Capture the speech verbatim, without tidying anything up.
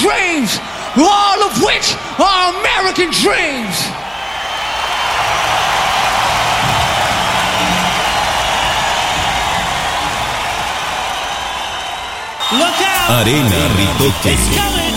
dreams, all of which are American dreams. Look out! Arena Ritoque.